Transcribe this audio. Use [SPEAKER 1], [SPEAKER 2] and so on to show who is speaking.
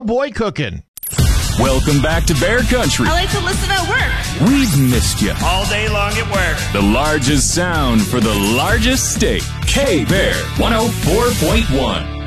[SPEAKER 1] boy cooking.
[SPEAKER 2] Welcome back to Bear Country.
[SPEAKER 3] I like to listen at work.
[SPEAKER 2] We've missed you.
[SPEAKER 4] All day long at work.
[SPEAKER 2] The largest sound for the largest state. K-Bear 104.1.